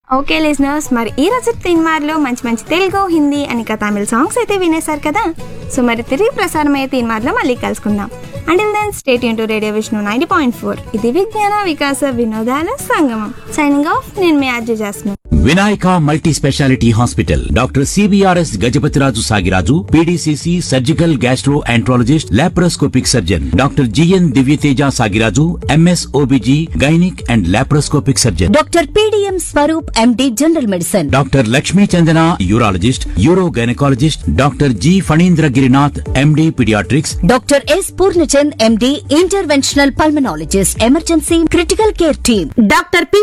Okay listeners, మరి ఈ రోజు తీన్మార్లో మంచి మంచి తెలుగు, హిందీ అని తమిళ సాంగ్స్ అయితే వినేశారు కదా. సో మరి తిరిగి ప్రసారమయ్యే తీన్మార్లో మళ్ళీ కలుసుకుందాం. Until then stay tune to radio Vishnu 90.4. ఇది విజ్ఞాన వికాస వినోదాల సంగమం. సైనింగ్ ఆఫ్, నేను మీ RJ jasmine. Vinayaka multi speciality hospital doctor CBRS Gajapathiraju Sagiraju, PDCC surgical gastro enterologist laparoscopic surgeon doctor GN Divyateja Sagiraju, MS OBG gynaec and laparoscopic surgeon doctor PDM Swaroop MD general medicine, doctor Lakshmi Chandana urologist euro gynaecologist, doctor G Phanindra Girinath MD paediatrics, doctor yes Purnachand MD interventional pulmonologist, emergency critical care team, doctor P